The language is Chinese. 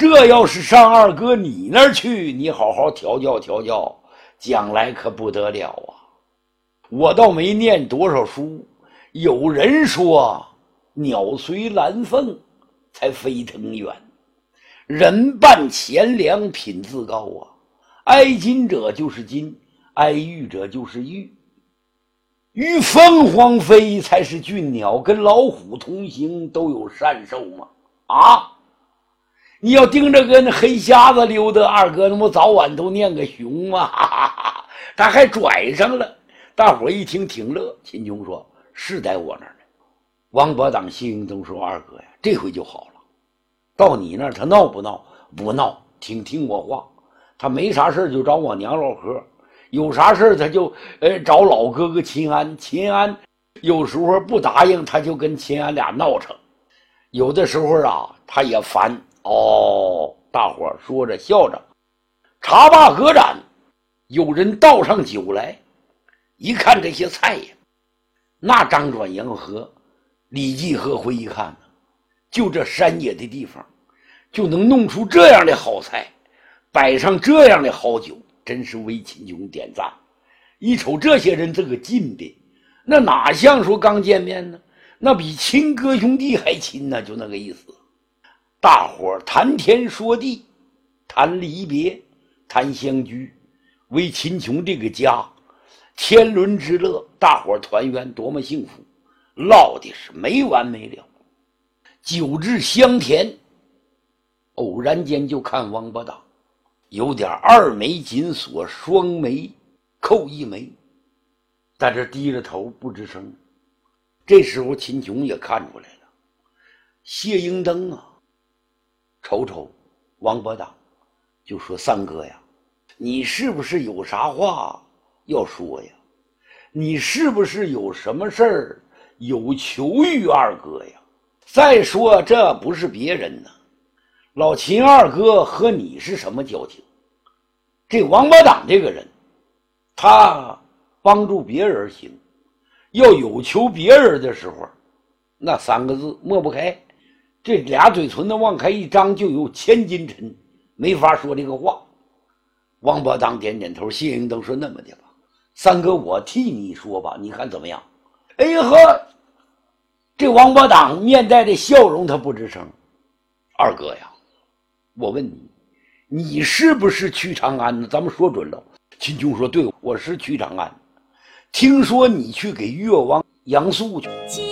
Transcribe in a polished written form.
这要是上二哥你那儿去，你好好调教调教，将来可不得了啊！我倒没念多少书，有人说鸟随鸾凤才飞腾远，人伴钱粮品自高啊！爱金者就是金，爱玉者就是玉。与凤凰飞才是俊鸟，跟老虎同行都有善寿嘛！啊！你要盯着跟黑瞎子溜达，二哥那么早晚都念个熊嘛，哈哈哈，他还拽上了。大伙一听挺乐。秦琼说：“是在我那儿呢。”王伯党、谢英登说：“二哥呀，这回就好了。到你那儿他闹不闹？不闹，听我话。他没啥事就找我娘老和，有啥事他就找老哥哥秦安。秦安有时候不答应，他就跟秦安俩闹腾。有的时候啊，他也烦。”哦，大伙儿说着笑着，茶罢歌盏，有人倒上酒来，一看这些菜呀，那张转阳和，李继和回一看，就这山野的地方，就能弄出这样的好菜，摆上这样的好酒，真是为秦琼点赞。一瞅这些人这个劲别，那哪像说刚见面呢？那比亲哥兄弟还亲呢，就那个意思。大伙儿谈天说地，谈离别，谈相聚，为秦琼这个家天伦之乐，大伙儿团圆多么幸福，唠的是没完没了，酒至香甜。偶然间就看王八党有点二眉紧锁，双眉扣一眉，在这低着头不吱声。这时候秦琼也看出来了，谢英登啊，瞅瞅王伯党，就说：“三哥呀，你是不是有啥话要说呀？你是不是有什么事儿有求于二哥呀？再说这不是别人呢，老秦二哥和你是什么交情？这王伯党这个人，他帮助别人行，要有求别人的时候，那三个字抹不开。这俩嘴唇子往开一张，就有千斤沉，没法说这个话。”王伯当点点头，谢英登说：“那么的吧，三哥我替你说吧，你看怎么样？”哎呀呵，这王伯当面带着笑容，他不吱声。二哥呀，我问你，你是不是去长安呢？咱们说准了。秦琼说：“对，我是去长安。听说你去给越王杨素去。”